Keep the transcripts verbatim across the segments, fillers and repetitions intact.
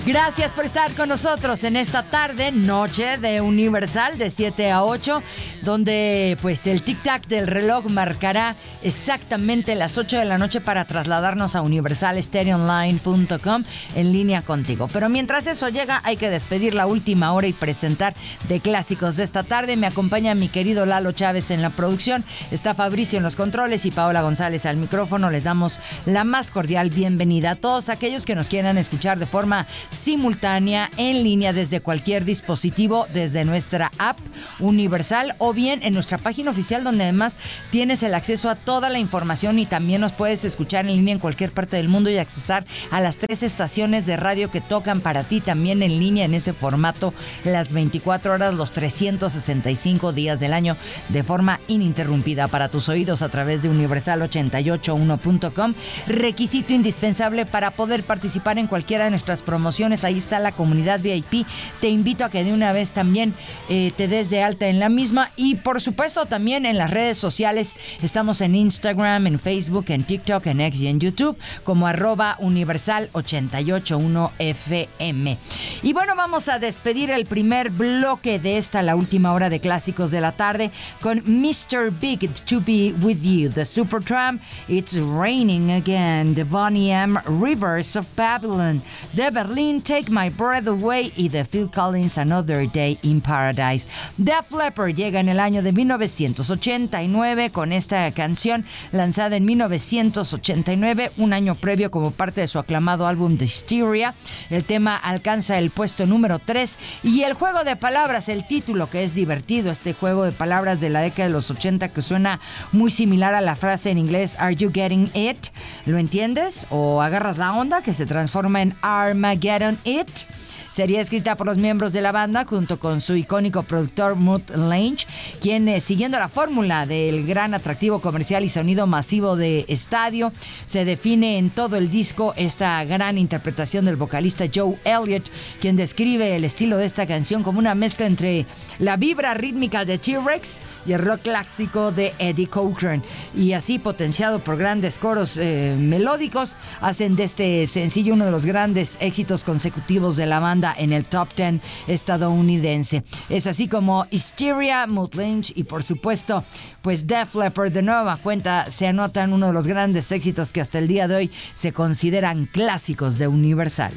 Gracias por estar con nosotros en esta tarde, noche de Universal de siete a ocho, donde pues el tic-tac del reloj marcará exactamente las ocho de la noche para trasladarnos a universal stereo online punto com en línea contigo. Pero mientras eso llega, hay que despedir la última hora y presentar de clásicos de esta tarde. Me acompaña mi querido Lalo Chávez en la producción, está Fabricio en los controles y Paola González al micrófono. Les damos la más cordial bienvenida a todos aquellos que nos quieran escuchar de forma simultánea en línea desde cualquier dispositivo, desde nuestra app Universal o bien en nuestra página oficial, donde además tienes el acceso a toda la información y también nos puedes escuchar en línea en cualquier parte del mundo y accesar a las tres estaciones de radio que tocan para ti también en línea en ese formato las veinticuatro horas, los trescientos sesenta y cinco días del año de forma ininterrumpida para tus oídos a través de universal ochenta y ocho uno punto com. Requisito indispensable para poder participar en cualquiera de nuestras promociones. Ahí está la comunidad V I P. Te invito a que de una vez también eh, te des de alta en la misma y por supuesto también en las redes sociales. Estamos en Instagram, en Facebook, en TikTok, en X y en YouTube como arroba universal ochenta y ocho uno F M. Y bueno, vamos a despedir el primer bloque de esta, la última hora de clásicos de la tarde, con mister Big, To Be With You, The Supertramp, It's Raining Again, The Boney M, Rivers of Babylon, The Berlin, Take My Breath Away y de Phil Collins, Another Day in Paradise. Def Leppard llega en el año de mil novecientos ochenta y nueve con esta canción lanzada en mil novecientos ochenta y nueve, un año previo como parte de su aclamado álbum The Hysteria. El tema alcanza el puesto número tres y el juego de palabras, el título que es divertido, este juego de palabras de la década de los ochenta que suena muy similar a la frase en inglés Are You Getting It? ¿Lo entiendes? ¿O agarras la onda? Que se transforma en Armageddon It. Sería escrita por los miembros de la banda junto con su icónico productor Mutt Lange, quien eh, siguiendo la fórmula del gran atractivo comercial y sonido masivo de estadio, se define en todo el disco esta gran interpretación del vocalista Joe Elliott, quien describe el estilo de esta canción como una mezcla entre la vibra rítmica de T-Rex y el rock clásico de Eddie Cochran, y así potenciado por grandes coros eh, melódicos, hacen de este sencillo uno de los grandes éxitos consecutivos de la banda en el top diez estadounidense. Es así como Hysteria, Mutt Lange y por supuesto pues Def Leppard de nueva cuenta se anotan uno de los grandes éxitos que hasta el día de hoy se consideran clásicos de Universal.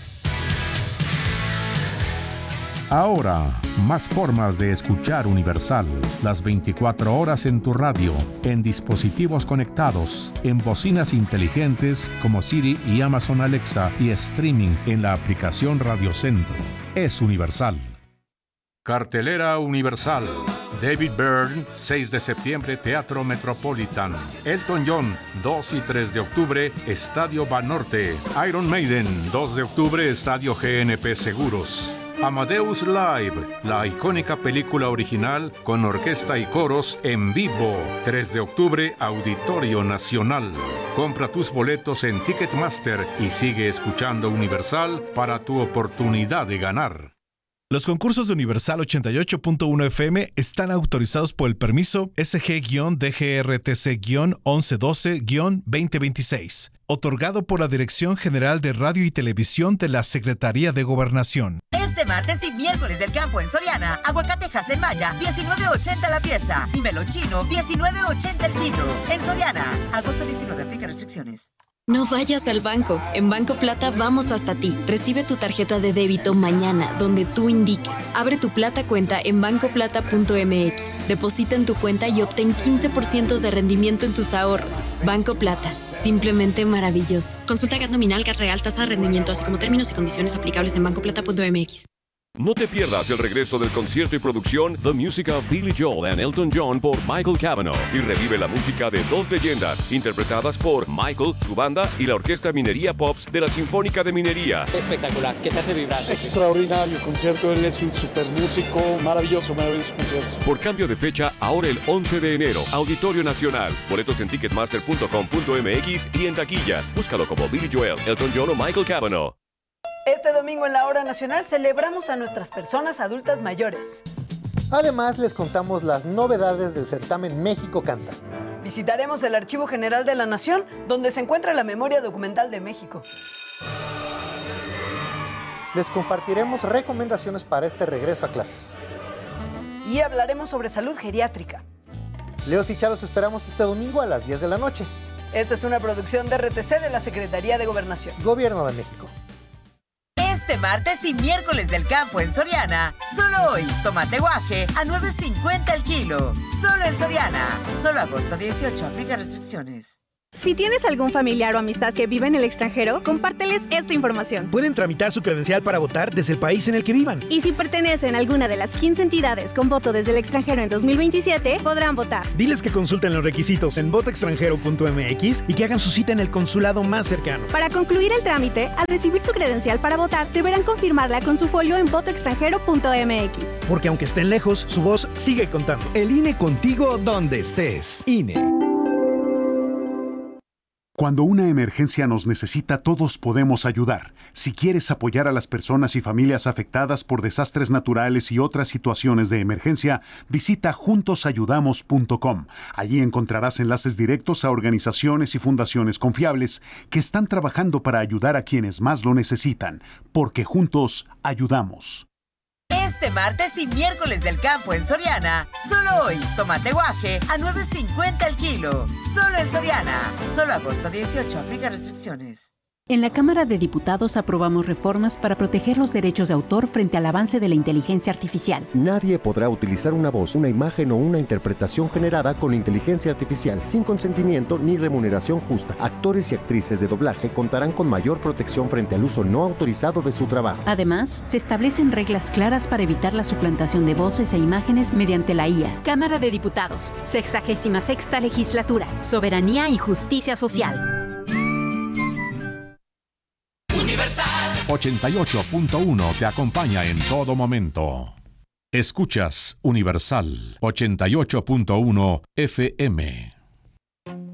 Ahora, más formas de escuchar Universal. Las veinticuatro horas en tu radio, en dispositivos conectados, en bocinas inteligentes como Siri y Amazon Alexa y streaming en la aplicación Radio Centro. Es Universal. Cartelera Universal. David Byrne, seis de septiembre, Teatro Metropolitan. Elton John, dos y tres de octubre, Estadio Banorte. Iron Maiden, dos de octubre, Estadio G N P Seguros. Amadeus Live, la icónica película original con orquesta y coros en vivo. tres de octubre, Auditorio Nacional. Compra tus boletos en Ticketmaster y sigue escuchando Universal para tu oportunidad de ganar. Los concursos de Universal ochenta y ocho punto uno F M están autorizados por el permiso S G D G R T C once doce veinte veintiséis, otorgado por la Dirección General de Radio y Televisión de la Secretaría de Gobernación. Este martes y miércoles del campo en Soriana, aguacatejas en Maya, diecinueve ochenta la pieza, y melón chino, diecinueve ochenta el kilo. En Soriana, agosto diecinueve, aplica restricciones. No vayas al banco. En Banco Plata vamos hasta ti. Recibe tu tarjeta de débito mañana, donde tú indiques. Abre tu Plata cuenta en banco plata punto m x. Deposita en tu cuenta y obtén quince por ciento de rendimiento en tus ahorros. Banco Plata. Simplemente maravilloso. Consulta G A T nominal, G A T real, tasa de rendimiento, así como términos y condiciones aplicables en banco plata punto m x. No te pierdas el regreso del concierto y producción The Music of Billy Joel and Elton John por Michael Cavanaugh y revive la música de dos leyendas interpretadas por Michael, su banda y la Orquesta Minería Pops de la Sinfónica de Minería. Espectacular, ¿qué te hace vibrar? Extraordinario concierto, él es un super músico, maravilloso, maravilloso concierto. Por cambio de fecha, ahora el once de enero, Auditorio Nacional. Boletos en ticketmaster punto com punto m x y en taquillas. Búscalo como Billy Joel, Elton John o Michael Cavanaugh. Este domingo en la Hora Nacional celebramos a nuestras personas adultas mayores. Además, les contamos las novedades del certamen México Canta. Visitaremos el Archivo General de la Nación, donde se encuentra la memoria documental de México. Les compartiremos recomendaciones para este regreso a clases. Y hablaremos sobre salud geriátrica. Leos y Charo, los esperamos este domingo a las diez de la noche. Esta es una producción de R T C de la Secretaría de Gobernación. Gobierno de México. Este martes y miércoles del campo en Soriana. Solo hoy, tomate guaje a nueve cincuenta el kilo. Solo en Soriana. Solo agosto dieciocho. Aplica restricciones. Si tienes algún familiar o amistad que vive en el extranjero, compárteles esta información. Pueden tramitar su credencial para votar desde el país en el que vivan. Y si pertenecen a alguna de las quince entidades con voto desde el extranjero en dos mil veintisiete, podrán votar. Diles que consulten los requisitos en voto extranjero punto m x y que hagan su cita en el consulado más cercano. Para concluir el trámite, al recibir su credencial para votar, deberán confirmarla con su folio en voto extranjero punto m x. Porque aunque estén lejos, su voz sigue contando. El I N E contigo donde estés. I N E. Cuando una emergencia nos necesita, todos podemos ayudar. Si quieres apoyar a las personas y familias afectadas por desastres naturales y otras situaciones de emergencia, visita juntos ayudamos punto com. Allí encontrarás enlaces directos a organizaciones y fundaciones confiables que están trabajando para ayudar a quienes más lo necesitan, porque juntos ayudamos. Este martes y miércoles del campo en Soriana. Solo hoy, tomate guaje a nueve cincuenta el kilo. Solo en Soriana. Solo agosto dieciocho. Aplica restricciones. En la Cámara de Diputados aprobamos reformas para proteger los derechos de autor frente al avance de la inteligencia artificial. Nadie podrá utilizar una voz, una imagen o una interpretación generada con inteligencia artificial sin consentimiento ni remuneración justa. Actores y actrices de doblaje contarán con mayor protección frente al uso no autorizado de su trabajo. Además, se establecen reglas claras para evitar la suplantación de voces e imágenes mediante la I A. Cámara de Diputados, sexagésima sexta legislatura, soberanía y justicia social. ochenta y ocho punto uno te acompaña en todo momento. Escuchas Universal ochenta y ocho punto uno F M.